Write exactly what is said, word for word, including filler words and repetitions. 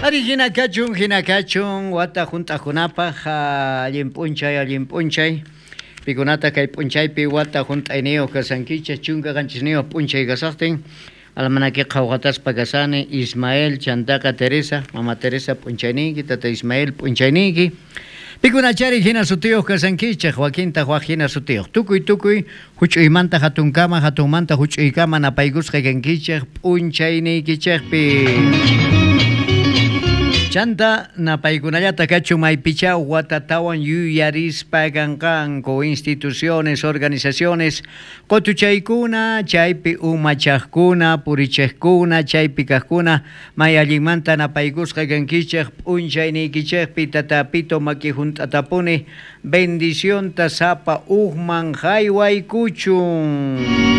Ari hina kachun, hina kachun, wata junta junapa, allim punchay, allim punchay. Pikunata kay punchaypi wata junta ineo kasankicha chunga ganchisneo punchay gasaktin. Almanaki qawqatas pakasani Ismael Chantaka Teresa, Mama Teresa punchayniki, tata Ismael punchayniki. Pikunachari hina sutiyoq kasankichaq Joaquinta Joaquina sutiyoq. Tukuy tukuy huch'uymanta hatunkama hatunmanta huch'uykama napaykusqa kankichaq punchayniykichaqpi. Chanta napaykunallata kachun maypichaw watatawan yuyarispa kanqanku instituciones, organizaciones qotuchaykuna, chaypi umachaqkuna, purichiqkuna, chaypi kaqkuna may allimanta napaykusqa kankichaq p'unchayniykichaqpi tatapito maki juntatapuni bendicionta sapa uqman haywaykuchun.